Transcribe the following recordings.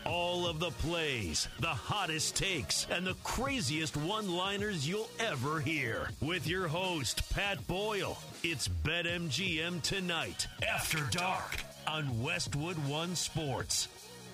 All of the plays, the hottest takes, and the craziest one-liners you'll ever hear. With your host, Pat Boyle. It's BetMGM Tonight, After Dark, on Westwood One Sports.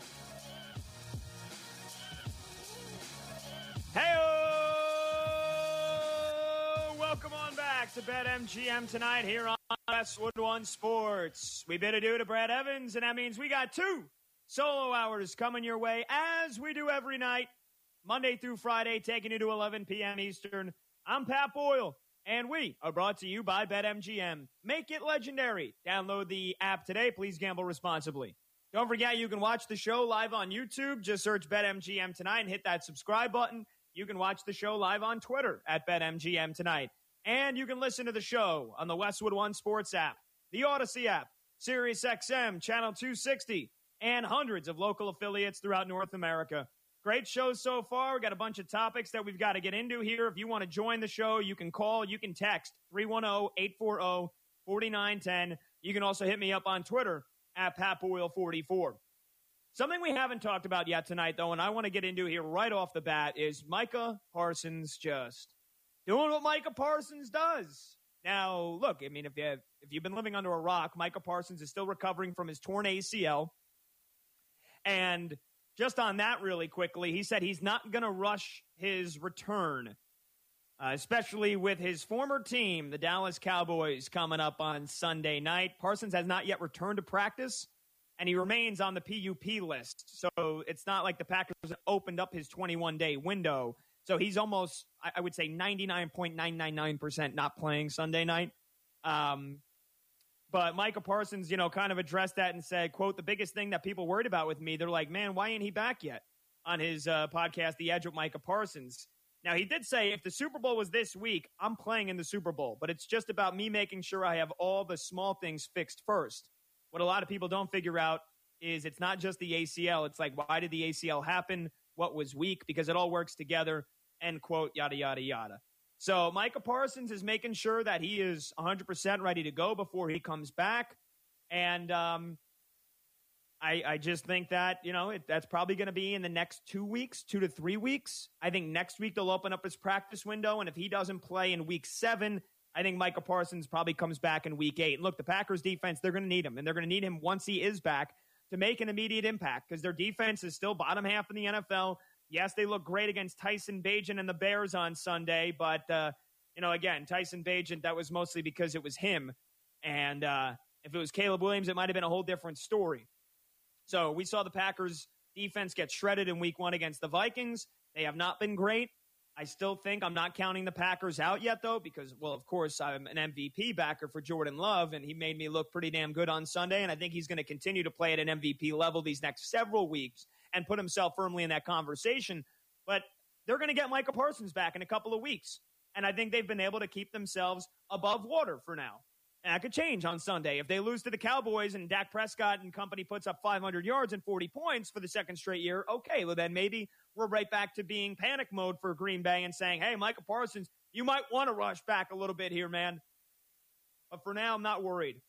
Hey-o! Welcome on back to BetMGM Tonight here on Westwood One Sports. We bid adieu to Brad Evans, and that means we got two solo hours coming your way, as we do every night, Monday through Friday, taking you to 11 p.m. Eastern. I'm Pat Boyle, and we are brought to you by BetMGM. Make it legendary. Download the app today. Please gamble responsibly. Don't forget, you can watch the show live on YouTube. Just search BetMGM Tonight and hit that subscribe button. You can watch the show live on Twitter at BetMGM Tonight. And you can listen to the show on the Westwood One Sports app, the Odyssey app, SiriusXM, Channel 260, and hundreds of local affiliates throughout North America. Great show so far. We've got a bunch of topics that we've got to get into here. If you want to join the show, you can call, you can text 310-840-4910. You can also hit me up on Twitter at PatBoyle44. Something we haven't talked about yet tonight, though, and I want to get into here right off the bat, is Micah Parsons just doing what Micah Parsons does. Now, look, I mean, if you've been living under a rock, Micah Parsons is still recovering from his torn ACL. And just on that really quickly, he said he's not going to rush his return, especially with his former team, the Dallas Cowboys, coming up on Sunday night. Parsons has not yet returned to practice, and he remains on the PUP list. So it's not like the Packers opened up his 21-day window. So he's almost, I would say, 99.999% not playing Sunday night. But Micah Parsons, kind of addressed that and said, quote, the biggest thing that people worried about with me, they're like, man, why ain't he back yet? On his podcast, The Edge with Micah Parsons. Now, he did say, if the Super Bowl was this week, I'm playing in the Super Bowl. But it's just about me making sure I have all the small things fixed first. What a lot of people don't figure out is it's not just the ACL. It's like, why did the ACL happen? What was weak? Because it all works together, end quote, yada, yada, yada. So Micah Parsons is making sure that he is 100% ready to go before he comes back. And I just think that, that's probably going to be in the next 2 weeks, 2 to 3 weeks. I think next week they'll open up his practice window. And if he doesn't play in week 7, I think Micah Parsons probably comes back in week 8. And look, the Packers defense, they're going to need him. And they're going to need him once he is back to make an immediate impact because their defense is still bottom half in the NFL. Yes, they look great against Tyson Bagent and the Bears on Sunday, but, again, Tyson Bagent, that was mostly because it was him. And if it was Caleb Williams, it might have been a whole different story. So we saw the Packers defense get shredded in week 1 against the Vikings. They have not been great. I still think I'm not counting the Packers out yet, though, because, well, of course, I'm an MVP backer for Jordan Love, and he made me look pretty damn good on Sunday, and I think he's going to continue to play at an MVP level these next several weeks and put himself firmly in that conversation. But they're going to get Micah Parsons back in a couple of weeks. And I think they've been able to keep themselves above water for now. And that could change on Sunday. If they lose to the Cowboys and Dak Prescott and company puts up 500 yards and 40 points for the second straight year, okay, well then maybe we're right back to being panic mode for Green Bay and saying, hey, Micah Parsons, you might want to rush back a little bit here, man. But for now, I'm not worried.